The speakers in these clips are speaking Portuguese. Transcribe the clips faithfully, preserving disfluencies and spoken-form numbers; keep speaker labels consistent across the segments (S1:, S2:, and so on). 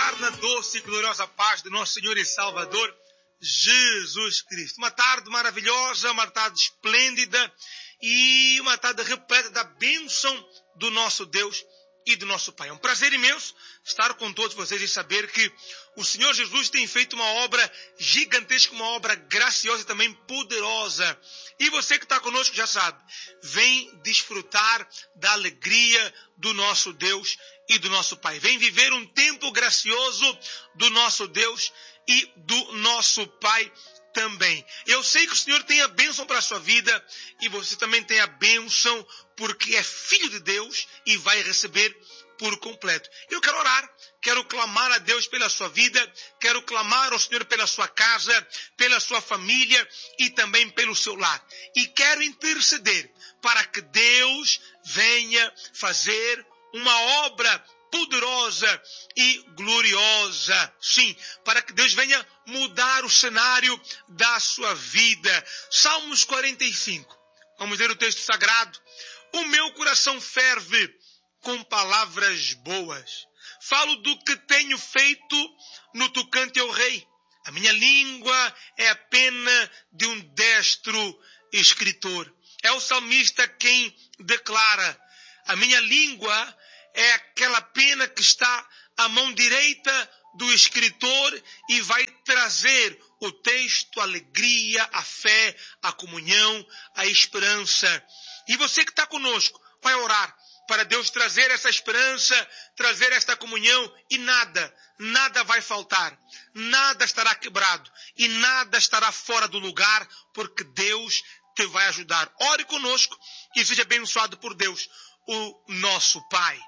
S1: tarde na doce e gloriosa paz do nosso Senhor e Salvador, Jesus Cristo. Uma tarde maravilhosa, uma tarde esplêndida e uma tarde repleta da bênção do nosso Deus e do nosso Pai. É um prazer imenso estar com todos vocês e saber que o Senhor Jesus tem feito uma obra gigantesca, uma obra graciosa e também poderosa. E você que está conosco já sabe, vem desfrutar da alegria do nosso Deus e do nosso Pai. Vem viver um tempo gracioso do nosso Deus e do nosso Pai também. Eu sei que o Senhor tem a bênção para a sua vida e você também tem a bênção porque é filho de Deus e vai receber por completo. Eu quero orar, quero clamar a Deus pela sua vida, quero clamar ao Senhor pela sua casa, pela sua família e também pelo seu lar. E quero interceder para que Deus venha fazer uma obra poderosa e gloriosa. Sim, para que Deus venha mudar o cenário da sua vida. Salmos quarenta e cinco. Vamos ler o texto sagrado. O meu coração ferve com palavras boas. Falo do que tenho feito no tocante ao rei. A minha língua é a pena de um destro escritor. É o salmista quem declara: a minha língua é aquela pena que está à mão direita do escritor e vai trazer o texto, a alegria, a fé, a comunhão, a esperança. E você que está conosco vai orar para Deus trazer essa esperança, trazer esta comunhão e nada, nada vai faltar. Nada estará quebrado e nada estará fora do lugar porque Deus te vai ajudar. Ore conosco e seja abençoado por Deus, o nosso Pai.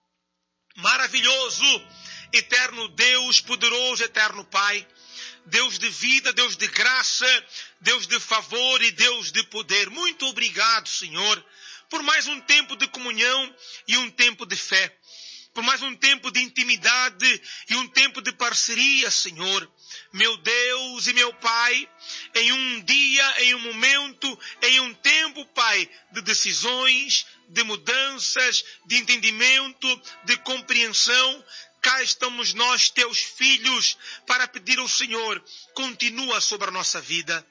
S1: Maravilhoso, eterno Deus, poderoso, eterno Pai, Deus de vida, Deus de graça, Deus de favor e Deus de poder. Muito obrigado, Senhor, por mais um tempo de comunhão e um tempo de fé, por mais um tempo de intimidade e um tempo de parceria, Senhor. Meu Deus e meu Pai, em um dia, em um momento, em um tempo, Pai, de decisões, de mudanças, de entendimento, de compreensão, cá estamos nós, teus filhos, para pedir ao Senhor, continua sobre a nossa vida.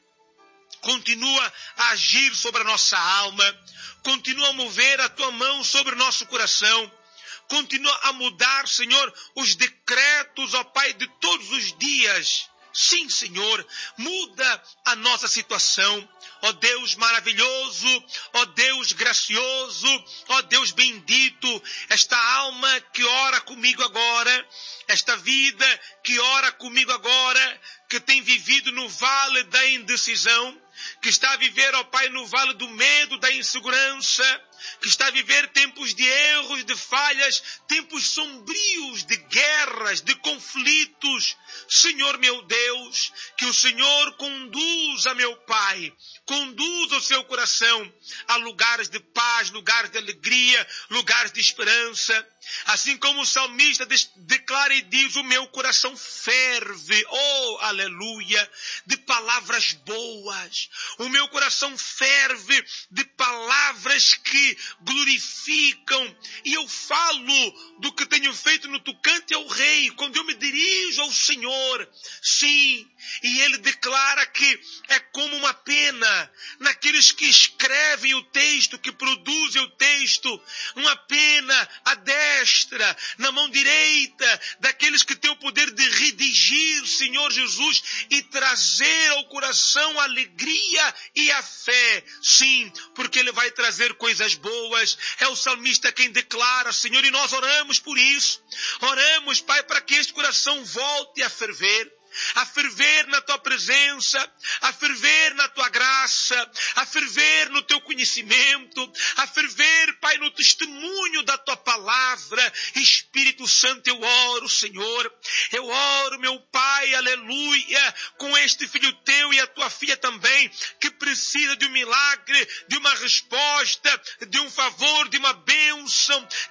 S1: Continua a agir sobre a nossa alma. Continua a mover a tua mão sobre o nosso coração. Continua a mudar, Senhor, os decretos, ó Pai, de todos os dias. Sim, Senhor, muda a nossa situação. Ó Deus maravilhoso, ó Deus gracioso, ó Deus bendito, esta alma que ora comigo agora, esta vida que ora comigo agora, que tem vivido no vale da indecisão, que está a viver, ó Pai, no vale do medo, da insegurança, que está a viver tempos de erros, de falhas, tempos sombrios, de guerras, de conflitos. Senhor meu Deus, que o Senhor conduza, meu Pai, conduza o seu coração a lugares de paz, lugares de alegria, lugares de esperança. Assim como o salmista declara e diz, o meu coração ferve, oh, aleluia, de palavras boas. O meu coração ferve de palavras que glorificam. E eu falo do que tenho feito no tocante ao rei, quando eu me dirijo ao Senhor. Sim, e ele declara que é como uma pena naqueles que escrevem o texto, que produzem o texto, uma pena à destra, na mão direita, daqueles que têm o poder de redigir, Senhor Jesus, e trazer ao coração a alegria e a fé. Sim, porque ele vai trazer coisas boas. É o salmista quem declara, Senhor, e nós oramos por isso. Oramos, Pai, para que este coração volte a ferver. A ferver na tua presença, a ferver na tua graça, a ferver no teu conhecimento, a ferver, Pai, no testemunho da tua palavra. Espírito Santo, eu oro, Senhor, eu oro, meu Pai, aleluia, com este filho teu e a tua filha também, que precisa de um milagre, de uma resposta, de um favor, de uma bênção, que depende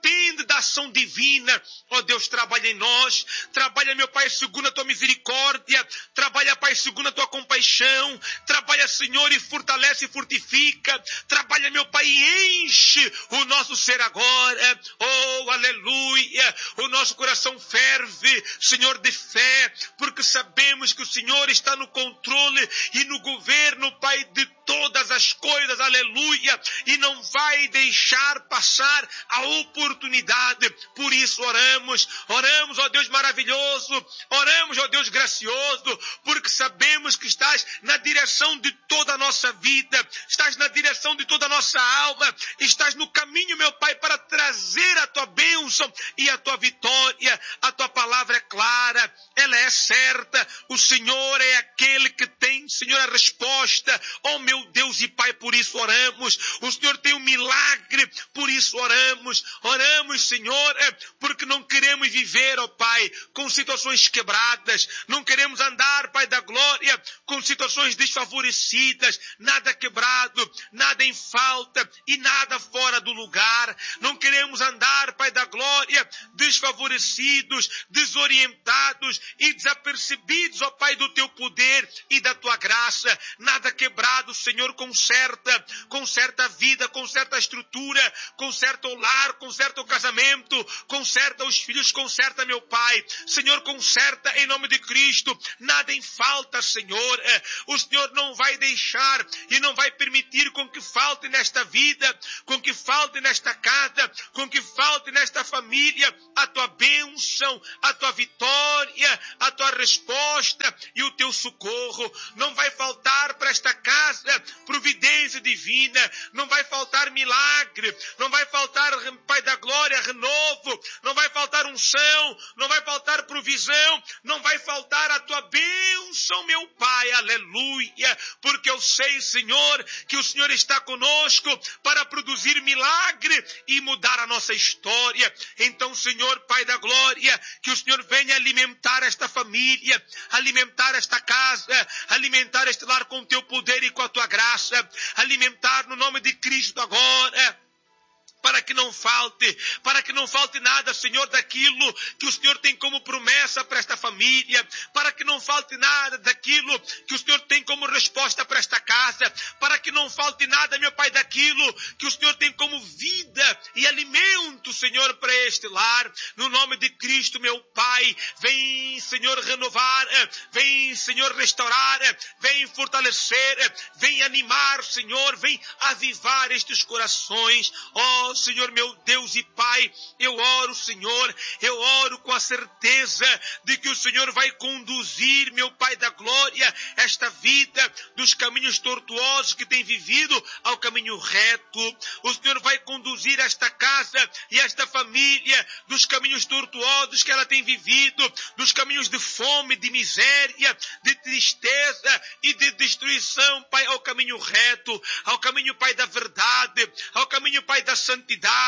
S1: entende da ação divina. Ó Deus, trabalha em nós. Trabalha, meu Pai, segundo a tua misericórdia. Trabalha, Pai, segundo a tua compaixão. Trabalha, Senhor, e fortalece e fortifica. Trabalha, meu Pai, e enche o nosso ser agora. Oh, aleluia. O nosso coração ferve, Senhor, de fé, porque sabemos que o Senhor está no controle e no governo, Pai, de todas as coisas, aleluia, e não vai deixar passar a oportunidade. Por isso oramos, oramos, ó Deus maravilhoso, oramos, ó Deus gracioso, porque sabemos que estás na direção de toda a nossa vida, estás na direção de toda a nossa alma, estás no caminho, meu Pai, para trazer a tua bênção e a tua vitória. A tua palavra é clara, ela é certa, o Senhor é aquele que tem, Senhor, a resposta. Oh meu Deus e Pai, por isso oramos. O Senhor tem um milagre, por isso oramos. Oramos, Senhor, porque não queremos viver, ó Pai, com situações quebradas. Não queremos andar, Pai da glória, com situações desfavorecidas. Nada quebrado, nada em falta e nada fora do lugar. Não queremos andar, Pai da glória, desfavorecidos, desorientados e desapercebidos, ó Pai, do teu poder e da tua graça. Nada quebrado, Senhor, conserta, conserta a vida, conserta a estrutura, conserta o lar, conserta o casamento, conserta os filhos, conserta, meu Pai. Senhor, conserta em nome de Cristo, nada em falta, Senhor. O Senhor não vai deixar e não vai permitir com que falte nesta vida, com que falte nesta casa, com que falte nesta família a tua bênção, a tua vitória, a tua resposta e o teu socorro. Não vai faltar para esta casa providência divina, não vai faltar milagre, não vai faltar, Pai da glória, renovo, não vai faltar unção, não vai faltar provisão, não vai faltar a tua bênção, meu Pai, aleluia, porque eu sei, Senhor, que o Senhor está conosco para produzir milagre e mudar a nossa história. Então, Senhor, Pai da glória, que o Senhor venha alimentar esta família, alimentar esta casa, alimentar este lar com o teu poder e com a tua graça, alimentar no nome de Cristo agora, para que não falte, para que não falte nada, Senhor, daquilo que o Senhor tem como promessa para esta família, para que não falte nada daquilo que o Senhor tem como resposta para esta casa, para que não falte nada, meu Pai, daquilo que o Senhor tem como vida e alimento, Senhor, para este lar. No nome de Cristo, meu Pai, vem, Senhor, renovar, vem, Senhor, restaurar, vem fortalecer, vem animar, Senhor, vem avivar estes corações. Oh, Senhor, meu Deus e Pai, eu oro, Senhor, eu oro com a certeza de que o Senhor vai conduzir, meu Pai da glória, esta vida dos caminhos tortuosos que tem vivido ao caminho reto. O Senhor vai conduzir esta casa e esta família dos caminhos tortuosos que ela tem vivido, dos caminhos de fome, de miséria, de tristeza e de destruição, Pai, ao caminho reto, ao caminho, Pai, da verdade, ao caminho, Pai, da santidade,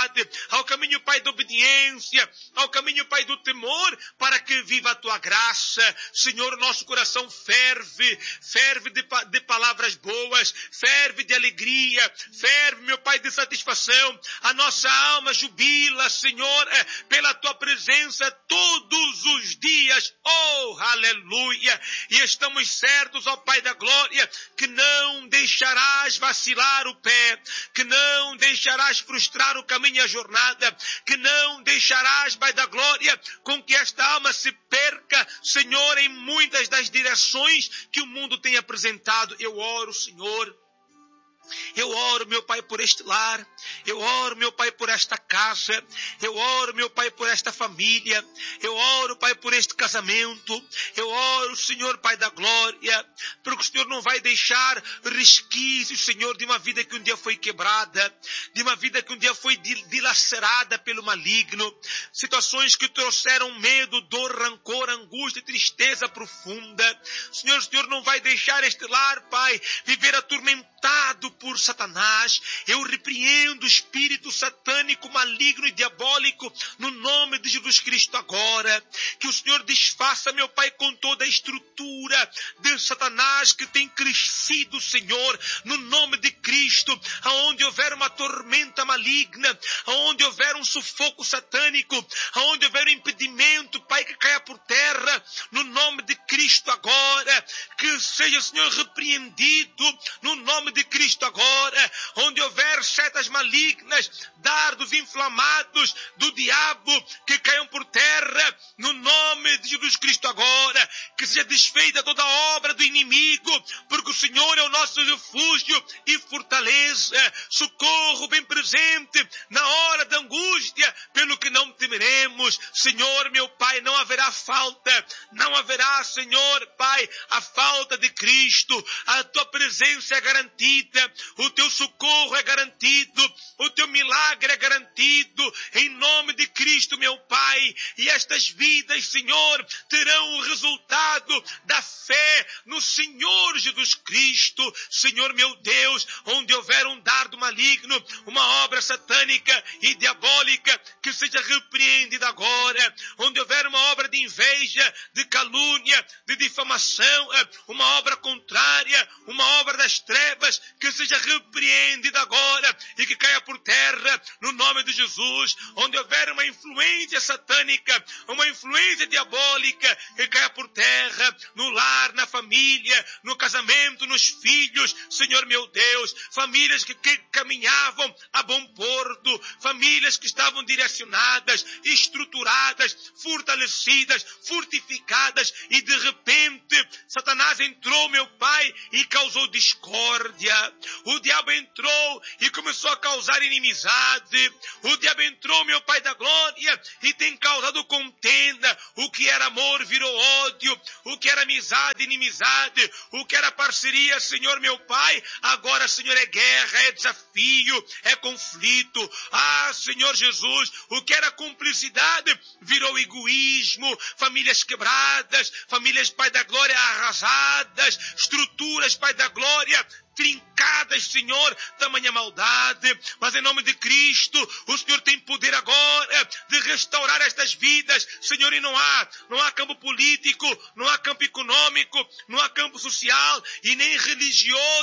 S1: ao caminho, Pai, da obediência, ao caminho, Pai, do temor, para que viva a tua graça. Senhor, nosso coração ferve, ferve de, de palavras boas, ferve de alegria, ferve, meu Pai, de satisfação. A nossa alma jubila, Senhor, pela tua presença todos os dias. Oh, aleluia! E estamos certos, ó Pai da glória, que não deixarás vacilar o pé, que não deixarás frustrar o caminho e a jornada, que não deixarás, Pai da glória, com que esta alma se perca, Senhor, em muitas das direções que o mundo tem apresentado. Eu oro, Senhor, eu oro, meu Pai, por este lar. Eu oro, meu Pai, por esta casa. Eu oro, meu Pai, por esta família. Eu oro, Pai, por este casamento. Eu oro, Senhor, Pai da glória, porque o Senhor não vai deixar resquícios, Senhor, de uma vida que um dia foi quebrada, de uma vida que um dia foi dilacerada pelo maligno. Situações que trouxeram medo, dor, rancor, angústia e tristeza profunda. Senhor, o Senhor não vai deixar este lar, Pai, viver atormentado por Satanás. Eu repreendo o espírito satânico, maligno e diabólico no nome de Jesus Cristo agora. Que o Senhor desfaça, meu Pai, com toda a estrutura de Satanás que tem crescido, Senhor, no nome de Cristo, aonde houver uma tormenta maligna, aonde houver um sufoco satânico, aonde houver um impedimento, Pai, que caia por terra, no nome de Cristo agora, que seja, Senhor, repreendido no nome de Cristo agora, onde houver setas malignas, dardos inflamados do diabo, que caiam por terra, no nome de Jesus Cristo agora, que seja desfeita toda a obra do inimigo, porque o Senhor é o nosso refúgio e fortaleza, socorro bem presente na hora da angústia, pelo que não temeremos. Senhor, meu Pai, não haverá falta, não haverá, Senhor, Pai, a falta de Cristo. A tua presença é garantida, o teu socorro é garantido, o teu milagre é garantido, em nome de Cristo, meu Pai. E estas vidas, Senhor, terão o resultado da fé no Senhor Jesus Cristo. Senhor, meu Deus, onde houver um dardo maligno, uma obra satânica e diabólica, que seja repreendida agora. Onde houver uma obra de inveja, de calúnia, de difamação, uma obra contrária, uma obra das trevas, que seja repreendida agora e que caia por terra no nome de Jesus. Onde houver uma influência satânica, uma influência diabólica, que caia por terra no lar, na família, no casamento, nos filhos. Senhor, meu Deus, famílias que, que caminhavam a bom porto, famílias que estavam direcionadas, estruturadas, fortalecidas, fortificadas, e de repente Satanás entrou, meu Pai, e causou discórdia. O diabo entrou e começou a causar inimizade. O diabo entrou, meu Pai da glória, e tem causado contenda. O que era amor virou ódio, o que era amizade, inimizade, o que era parceria, Senhor, meu Pai, agora, Senhor, é guerra, é desafio, é conflito. Ah, Senhor Jesus, o que era cumplicidade virou egoísmo, famílias quebradas, famílias, Pai da glória, arrasadas, estruturas, Pai da glória, trincadas, Senhor, tamanha maldade. Mas em nome de Cristo, o Senhor tem poder agora de restaurar estas vidas, Senhor, e não há, não há campo político, não há campo econômico, não há campo social e nem religioso